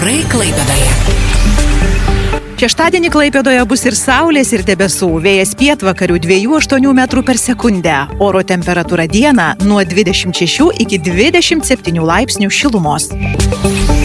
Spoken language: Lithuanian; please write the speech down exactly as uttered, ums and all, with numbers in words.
Orai Klaipėdoje. Šeštadienį Klaipėdoje bus ir saulės, ir debesų. Vėjas pietvakarių dviejų aštuonių metrų per sekundę. Oro temperatūra dieną nuo dvidešimt šešių iki dvidešimt septynių laipsnių šilumos.